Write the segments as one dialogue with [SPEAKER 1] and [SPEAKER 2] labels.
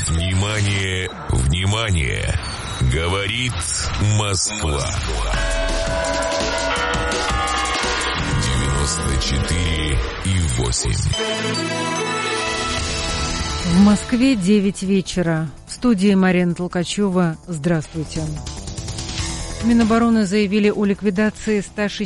[SPEAKER 1] Внимание, внимание! Говорит Москва. 94,8.
[SPEAKER 2] В Москве 9 вечера. В студии Марина Толкачева. Здравствуйте. Минобороны заявили о ликвидации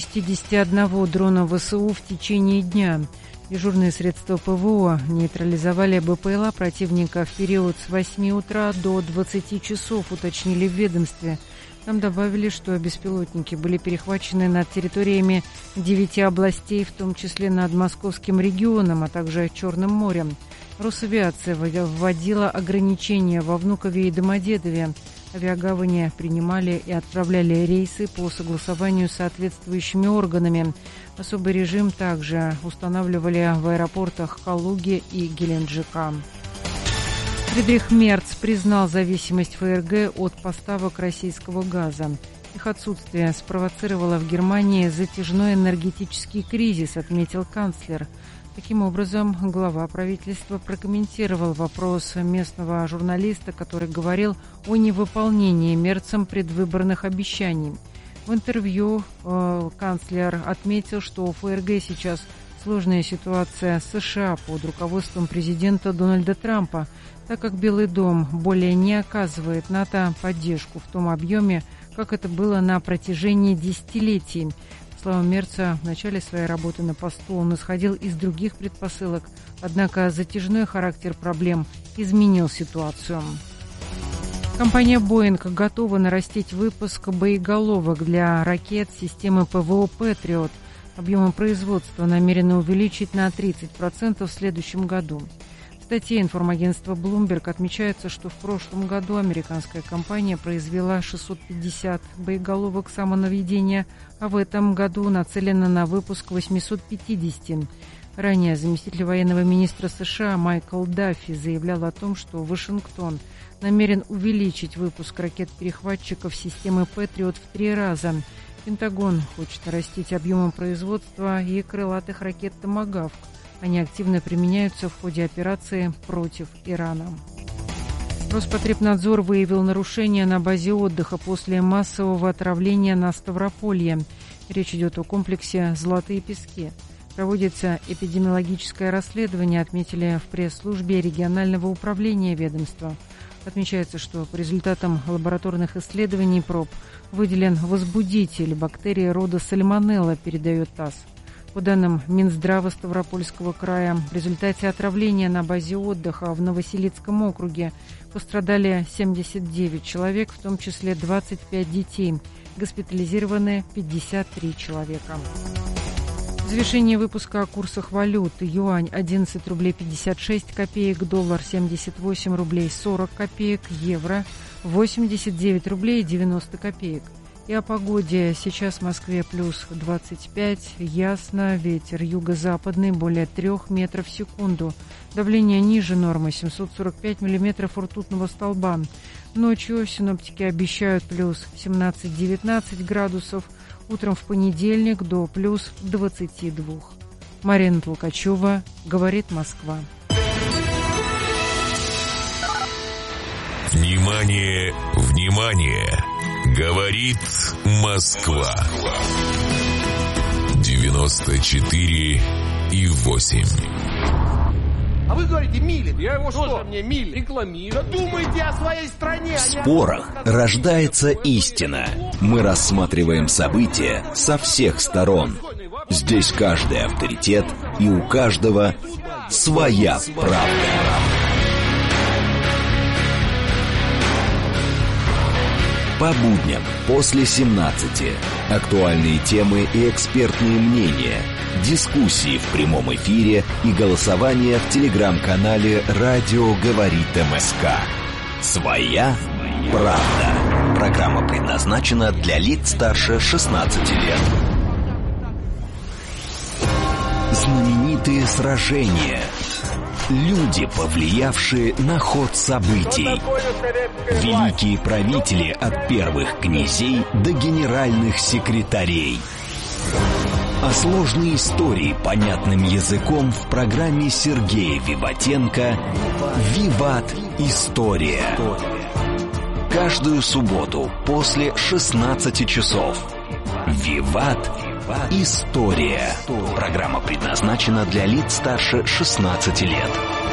[SPEAKER 2] 161 дрона ВСУ в течение дня. Дежурные средства ПВО нейтрализовали БПЛА противника в период с 8 утра до 20 часов, уточнили в ведомстве. Там добавили, что беспилотники были перехвачены над территориями 9 областей, в том числе над Московским регионом, а также Черным морем. Росавиация вводила ограничения во Внукове и Домодедове. Авиагавани принимали и отправляли рейсы по согласованию с соответствующими органами. Особый режим также устанавливали в аэропортах Калуги и Геленджика. Фридрих Мерц признал зависимость ФРГ от поставок российского газа. Их отсутствие спровоцировало в Германии затяжной энергетический кризис, отметил канцлер. Таким образом, глава правительства прокомментировал вопрос местного журналиста, который говорил о невыполнении Мерцем предвыборных обещаний. В интервью канцлер отметил, что у ФРГ сейчас сложная ситуация с США под руководством президента Дональда Трампа, так как Белый дом более не оказывает НАТО поддержку в том объеме, как это было на протяжении десятилетий. По словам Мерца, в начале своей работы на посту он исходил из других предпосылок, однако затяжной характер проблем изменил ситуацию. Компания «Боинг» готова нарастить выпуск боеголовок для ракет системы ПВО «Патриот». Объемы производства намерены увеличить на 30% в следующем году. В статье информагентства Bloomberg отмечается, что в прошлом году американская компания произвела 650 боеголовок самонаведения, а в этом году нацелена на выпуск 850. Ранее заместитель военного министра США Майкл Даффи заявлял о том, что Вашингтон намерен увеличить выпуск ракет-перехватчиков системы «Патриот» в 3 раза. Пентагон хочет нарастить объемы производства и крылатых ракет «Томагавк». Они активно применяются в ходе операции против Ирана. Роспотребнадзор выявил нарушения на базе отдыха после массового отравления на Ставрополье. Речь идет о комплексе «Золотые пески». Проводится эпидемиологическое расследование, отметили в пресс-службе регионального управления ведомства. Отмечается, что по результатам лабораторных исследований проб выделен возбудитель бактерии рода сальмонелла, передает ТАСС. По данным Минздрава Ставропольского края, в результате отравления на базе отдыха в Новоселицком округе пострадали 79 человек, в том числе 25 детей. Госпитализированы 53 человека. Завершение выпуска о курсах валют. Юань 11 рублей 56 копеек, доллар 78 рублей 40 копеек, евро 89 рублей 90 копеек. И о погоде. Сейчас в Москве плюс 25, ясно, ветер юго-западный более 3 метров в секунду. Давление ниже нормы 745 миллиметров ртутного столба. Ночью синоптики обещают плюс 17-19 градусов. Утром в понедельник до плюс 22. Марина Толкачева, говорит Москва.
[SPEAKER 1] Внимание, внимание! Говорит Москва. 94,8.
[SPEAKER 3] А вы говорите мили. Я его что? Мне мили рекламирую. Да думайте о своей стране.
[SPEAKER 4] В спорах рождается истина. Мы рассматриваем события со всех сторон. Здесь каждый авторитет, и у каждого своя правда. По будням после 17. Актуальные темы и экспертные мнения. Дискуссии в прямом эфире и голосование в телеграм-канале «Радио говорит МСК». Своя правда. Программа предназначена для лиц старше 16 лет. Знаменитые сражения. Люди, повлиявшие на ход событий. Великие правители от первых князей до генеральных секретарей. А сложные истории понятным языком в программе Сергея Виватенко «Виват. История». Каждую субботу после 16 часов. «Виват. История». Программа предназначена для лиц старше 16 лет.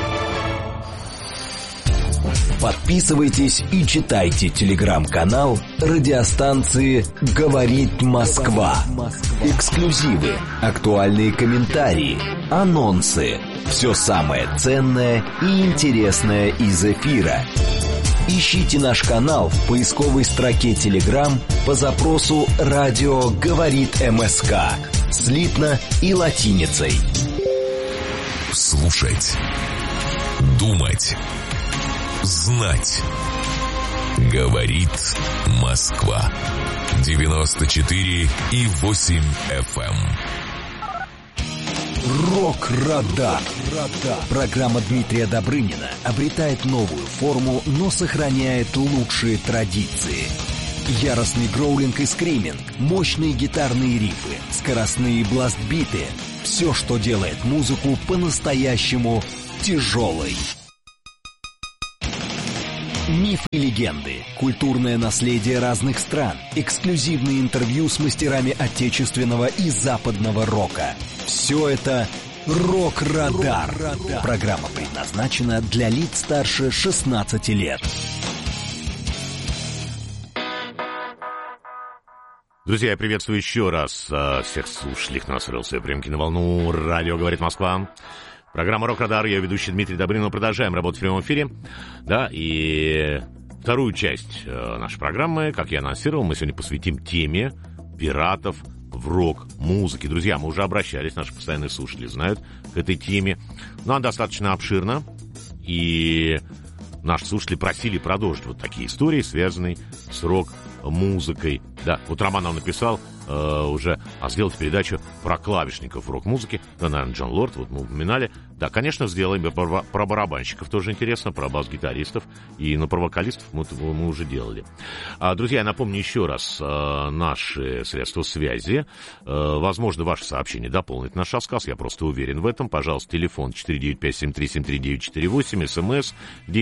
[SPEAKER 4] Подписывайтесь и читайте телеграм-канал радиостанции «Говорит Москва». Эксклюзивы, актуальные комментарии, анонсы. Все самое ценное и интересное из эфира. Ищите наш канал в поисковой строке Telegram по запросу «Радио говорит МСК» слитно и латиницей.
[SPEAKER 1] Слушать, думать, знать. Говорит Москва. 94,8 FM.
[SPEAKER 4] Рок-радар. Программа Дмитрия Добрынина обретает новую форму, но сохраняет лучшие традиции. Яростный гроулинг и скриминг, мощные гитарные рифы, скоростные бластбиты. Все, что делает музыку по-настоящему тяжелой. Мифы и легенды, культурное наследие разных стран, эксклюзивные интервью с мастерами отечественного и западного рока. Все это «Рок-радар». Программа предназначена для лиц старше 16 лет.
[SPEAKER 5] Друзья, я приветствую еще раз всех слушателей. Настроился приемки на волну. Радио «Говорит Москва». Программа «Рок-радар», я ведущий Дмитрий Добрынин. Мы продолжаем работать в прямом эфире. Да, и вторую часть нашей программы, как я анонсировал, мы сегодня посвятим теме пиратов в рок-музыке. Друзья, мы уже обращались, наши постоянные слушатели знают, к этой теме. Но она достаточно обширна, и наши слушатели просили продолжить вот такие истории, связанные с рок-музыкой. Да, вот Роман нам написал уже, сделать передачу про клавишников в рок-музыке. Да, наверное, Джон Лорд, вот мы упоминали. Да, конечно, сделаем про барабанщиков, тоже интересно, про бас-гитаристов, и про вокалистов мы уже делали. Друзья, я напомню еще раз наши средства связи. Возможно, ваше сообщение дополнит наш рассказ, я просто уверен в этом. Пожалуйста, телефон 495-7373-948, смс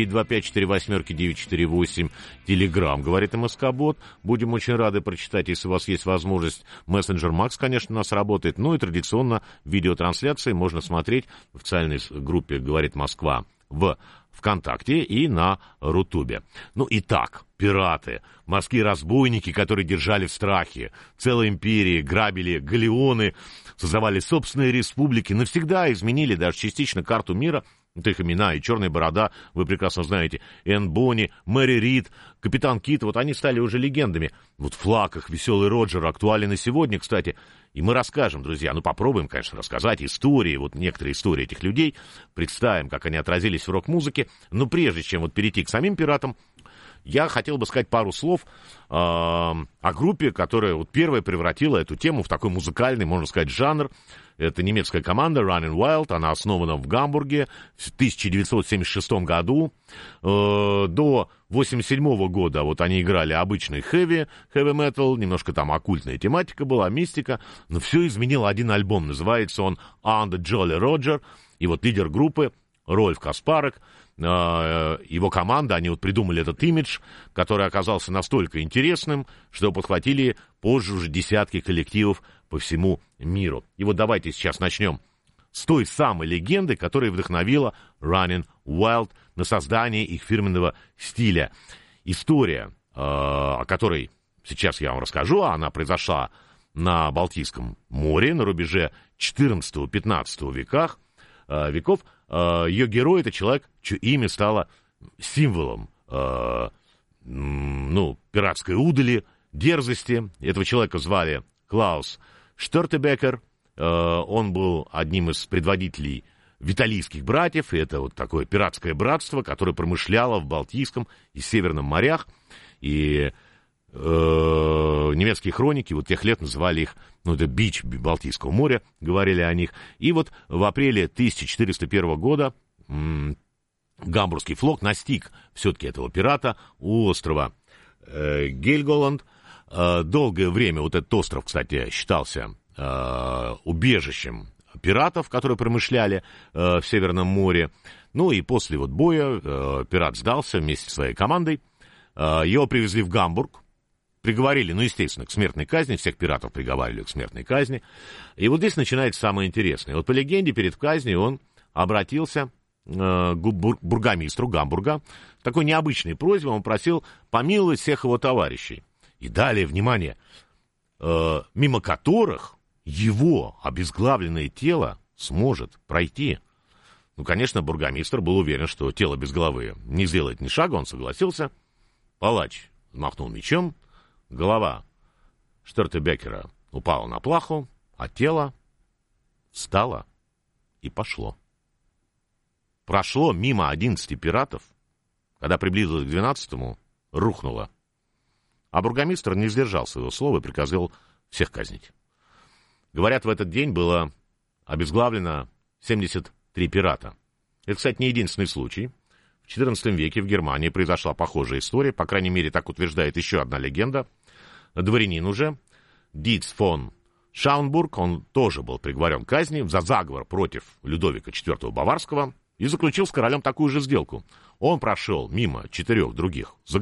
[SPEAKER 5] 925-48-948, телеграм, говорит МСК-бот. Будем очень рады прочитать, если у вас есть возможность. Мессенджер Макс, конечно, у нас работает. Ну и традиционно видеотрансляции можно смотреть в официальной группе «Говорит Москва» в ВКонтакте и на Рутубе. Ну, итак, пираты, морские разбойники, которые держали в страхе целые империи, грабили галеоны, создавали собственные республики, навсегда изменили даже частично карту мира. Вот их имена, и «Черная борода», вы прекрасно знаете, Энн Бонни, Мэри Рид, Капитан Кит, вот они стали уже легендами. Вот флаг их, Веселый Роджер, актуален и сегодня, кстати. И мы расскажем, друзья, попробуем, конечно, рассказать истории, вот некоторые истории этих людей, представим, как они отразились в рок-музыке. Но прежде чем перейти к самим пиратам, я хотел бы сказать пару слов о группе, которая первая превратила эту тему в такой музыкальный, можно сказать, жанр. Это немецкая команда Running Wild, она основана в Гамбурге в 1976 году. До 1987 года они играли обычный heavy metal, немножко там оккультная тематика была, мистика, но все изменил один альбом, называется он On the Jolly Roger, и лидер группы Рольф Каспарек, его команда, они придумали этот имидж, который оказался настолько интересным, что подхватили позже уже десятки коллективов по всему миру. И давайте сейчас начнем с той самой легенды, которая вдохновила Running Wild на создание их фирменного стиля. История, о которой сейчас я вам расскажу, она произошла на Балтийском море на рубеже 14-15 веков. Ее герой — это человек, чье имя стало символом пиратской удали, дерзости. Этого человека звали Клаус Штертебекер. Он был одним из предводителей виталийских братьев, и это такое пиратское братство, которое промышляло в Балтийском и Северном морях. И немецкие хроники тех лет называли их, это бич Балтийского моря, говорили о них. И в апреле 1401 года Гамбургский флот настиг все-таки этого пирата у острова Гельголанд. Долгое время этот остров, кстати, считался убежищем пиратов, которые промышляли в Северном море. Ну и после вот боя пират сдался вместе со своей командой. Его привезли в Гамбург. Приговорили, ну, естественно, к смертной казни. Всех пиратов приговаривали к смертной казни. И вот здесь начинается самое интересное. Вот по легенде, перед казнью он обратился к бургомистру Гамбурга с такой необычной просьбой. Он просил помиловать всех его товарищей. И далее, внимание, мимо которых его обезглавленное тело сможет пройти. Ну, конечно, бургомистр был уверен, что тело без головы не сделает ни шага. Он согласился. Палач взмахнул мечом. Голова Штертебекера упала на плаху, а тело встало и пошло. Прошло мимо 11 пиратов, когда приблизилось к 12-му, рухнуло. А бургомистр не сдержал своего слова и приказал всех казнить. Говорят, в этот день было обезглавлено 73 пирата. Это, кстати, не единственный случай. В XIV веке в Германии произошла похожая история, по крайней мере, так утверждает еще одна легенда. Дворянин уже, Диц фон Шаунбург, он тоже был приговорен к казни за заговор против Людовика IV Баварского и заключил с королем такую же сделку. Он прошел мимо 4 других